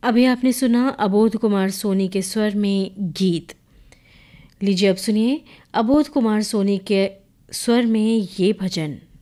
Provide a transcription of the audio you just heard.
अभी आपने सुना अबोध कुमार सोनी के स्वर में गीत। लीजिए अब सुनिए अबोध कुमार सोनी के स्वर में ये भजन।